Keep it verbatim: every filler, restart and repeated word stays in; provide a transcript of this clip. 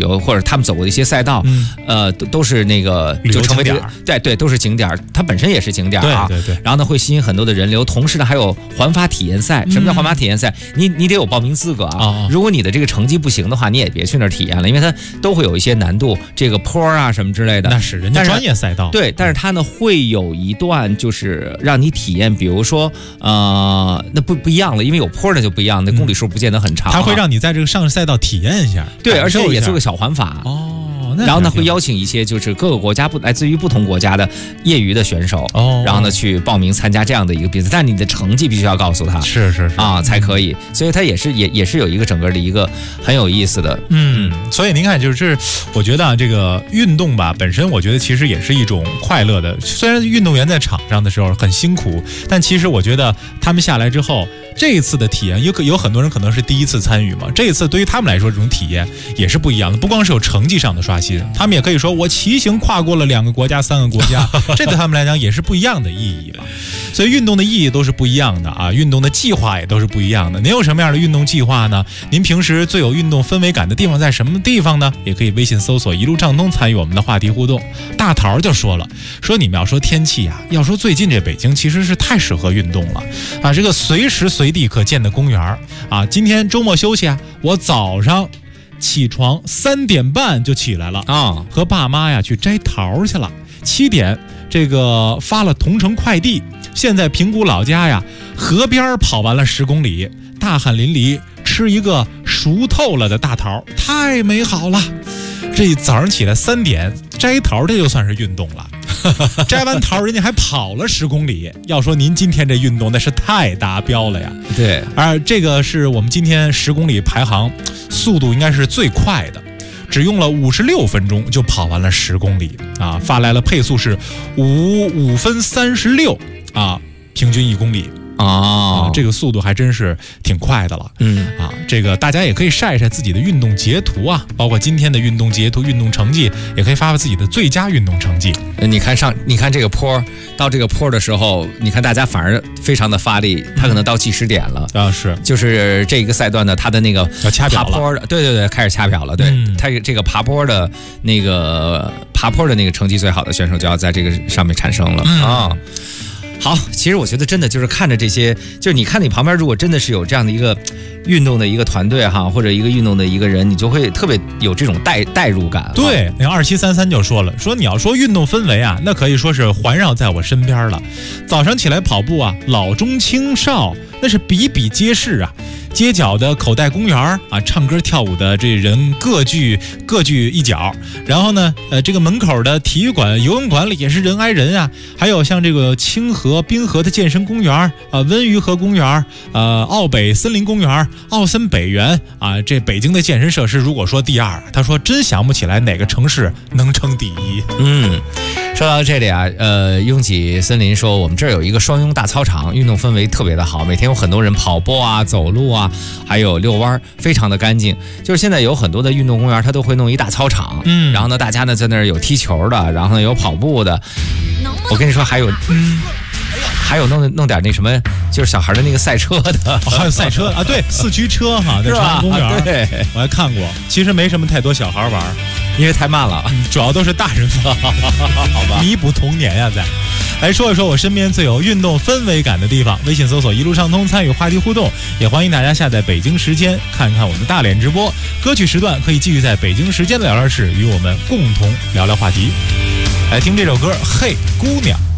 游，或者他们走过的一些赛道， 嗯、 呃，都都是那个就成为这个对对都是景点，它本身也是景点啊。 对对对。 然后呢，会吸引很多的人流，同时呢还有环法体验赛。什么叫环法体验赛？嗯、你你得有报名资格啊。哦、如果你的这个成绩不行的话，你也别去那儿体验了，因为它都会有一些难度，这个坡啊什么之类的。 那是人家专业赛道。 对，但是它呢会有一段就是让你体验，比如说呃，那不不一样了，因为有坡的就不一样，那公里数不见得很长、啊。 它会让你在这个上赛道体验一下。 对，而且也做个小环法。 哦。 然后呢，会邀请一些就是各个国家不来自于不同国家的业余的选手， 哦， 然后呢去报名参加这样的一个比赛，但你的成绩必须要告诉他， 是是是啊才可以，所以它也是也也是有一个整个的一个很有意思的， 嗯，所以您看，就是我觉得啊，这个运动吧本身，我觉得其实也是一种快乐的。虽然运动员在场上的时候很辛苦，但其实我觉得他们下来之后，这一次的体验，有有很多人可能是第一次参与嘛，这一次对于他们来说，这种体验也是不一样的，不光是有成绩上的刷新，他们也可以说我骑行跨过了两个国家、三个国家，这对他们来讲也是不一样的意义吧。所以运动的意义都是不一样的啊，运动的计划也都是不一样的。您有什么样的运动计划呢？您平时最有运动氛围感的地方在什么地方呢？也可以微信搜索一路畅通参与我们的话题互动。大桃就说了，说你们要说天气啊，要说最近这北京其实是太适合运动了啊，这个随时随地可见的公园啊，今天周末休息啊，我早上起床三点半就起来了啊，和爸妈呀去摘桃去了。七点这个发了同城快递，现在平谷老家呀，河边跑完了十公里，大汗淋漓，吃一个熟透了的大桃，太美好了。这早上起来三点摘桃，这就算是运动了。摘完桃，人家还跑了十公里。要说您今天这运动那是太达标了呀！ 对， 而这个是我们今天十公里排行速度应该是最快的，只用了五十六分钟就跑完了十公里啊！发来了配速是五五分三十六啊，平均一公里。 哦、 啊，这个速度还真是挺快的了。 嗯啊，这个大家也可以晒一晒自己的运动截图啊，包括今天的运动截图、运动成绩，也可以发发自己的最佳运动成绩。 你看上，你看这个坡，到这个坡的时候，你看大家反而非常的发力，他可能到计时点了、 嗯、啊，是， 就是这个赛段呢，他的那个要掐表了， 爬坡的，对对对，开始掐表了，对，嗯、他这个爬坡的那个爬坡的那个成绩最好的选手就要在这个上面产生了、嗯、啊。好，其实我觉得真的就是看着这些，就是你看你旁边如果真的是有这样的一个运动的一个团队哈，或者一个运动的一个人，你就会特别有这种代代入感。 对，那二七三三就说了，说你要说运动氛围啊，那可以说是环绕在我身边了。早上起来跑步啊，老中青少那是比比皆是啊。街角的口袋公园啊，唱歌跳舞的这人各具各具一角。然后呢，呃，这个门口的体育馆、游泳馆里也是人挨人啊。还有像这个清河、滨河的健身公园啊，温榆河公园，呃，奥北森林公园、奥森北园啊，这北京的健身设施，如果说第二，他说真想不起来哪个城市能称第一。 嗯。说到这里啊，呃，拥挤森林说我们这儿有一个双拥大操场，运动氛围特别的好，每天有很多人跑步啊、走路啊，还有遛弯，非常的干净。就是现在有很多的运动公园，它都会弄一大操场，嗯，然后呢，大家呢在那儿有踢球的，然后呢有跑步的，我跟你说还有，嗯。还有弄弄点那什么，就是小孩的那个赛车的， 哦、还有赛车啊，对，四驱车哈，在朝阳公园， 对， 我还看过。其实没什么太多小孩玩， 因为太慢了， 嗯、主要都是大人玩，好吧，弥补童年呀、啊，在。来说一说我身边最有运动氛围感的地方，微信搜索一路畅通参与话题互动，也欢迎大家下载北京时间看看我们的大脸直播，歌曲时段可以继续在北京时间的聊天室与我们共同聊聊话题。来听这首歌，嘿姑娘。